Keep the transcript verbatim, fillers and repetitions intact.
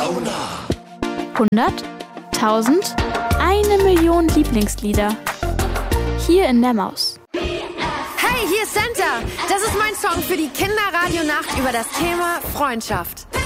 hundert, tausend, eine Million Lieblingslieder. Hier in der Maus. Hey, hier ist Santa. Das ist mein Song für die Kinderradionacht über das Thema Freundschaft.